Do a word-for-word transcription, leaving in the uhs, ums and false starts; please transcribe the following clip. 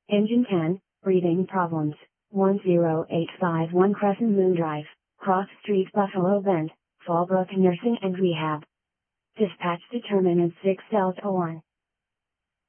Engine ten, breathing problems, one zero eight five one Crescent Moon Drive, Cross Street, Buffalo Bend, Fallbrook Nursing and Rehab. Dispatch determinant six Delta one.